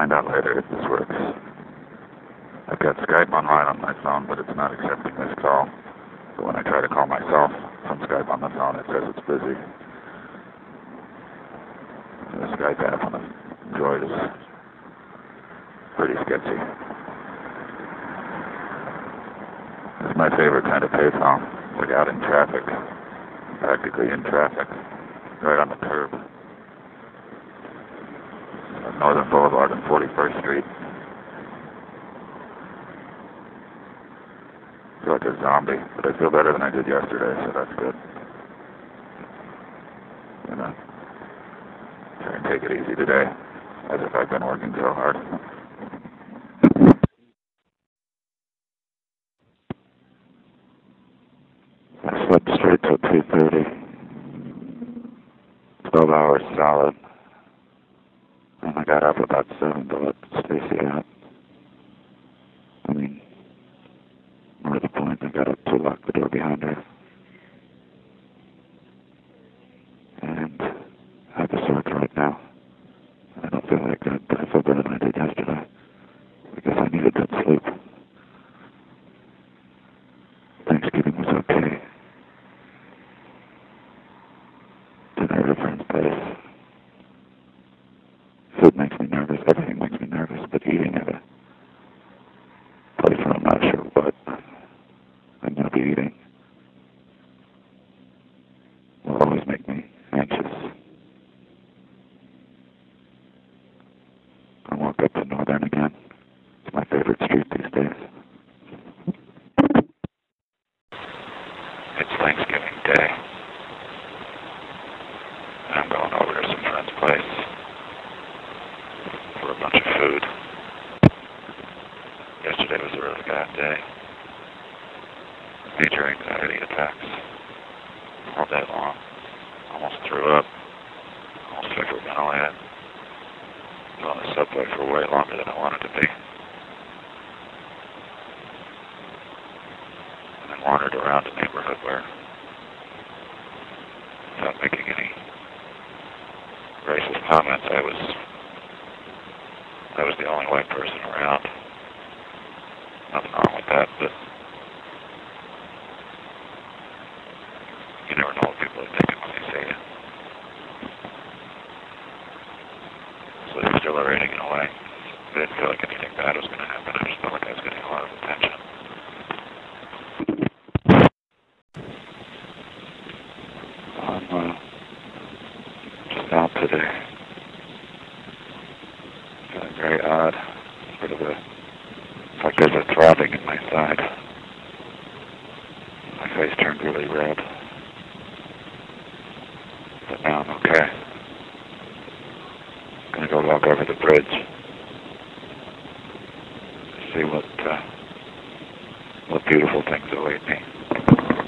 find out later if this works. I've got Skype online on my phone, but it's not accepting this call. But when I try to call myself from Skype on the phone, it says it's busy. The Skype app on the Droid is pretty sketchy. It's my favorite kind of payphone. Like out in traffic, practically in traffic, right on the curb. Northern Boulevard and 41st Street. I feel like a zombie, but I feel better than I did yesterday, so that's good. You know, try and take it easy today, as if I've been working so hard. I slept straight till 2:30. 12 hours solid. And I got up about 7 to let Stacy out. I mean, more to the point, I got up to lock the door behind her. And I have a sore throat now. I don't feel like good, but I feel better than I did yesterday. Because I needed that sleep. Thanksgiving was okay. Dinner at a friend's place. Food makes me nervous. Everything makes me nervous, but eating at a place where I'm not sure what I'm going to be eating will always make me anxious. I walk up to Northern again. It's my favorite street these days. It's Thanksgiving Day. And I'm going over to some friend's place for a bunch of food. Yesterday was a really bad day. Major anxiety attacks all day long. Almost threw up. Almost hyperventilated. Was on the subway for way longer than I wanted to be. And then wandered around a neighborhood where, without making any racist comments, I was the only white person around. Nothing wrong with that, but you never know what people are thinking when they see you. So they were still rating away. I didn't feel like anything bad was going to happen. I just felt like I was getting a lot of attention. I'm just out today. Feeling very odd. Sort of it's like there's a throbbing in my side. My face turned really red. But now I'm okay. I'm going to go walk over the bridge. See what beautiful things await me.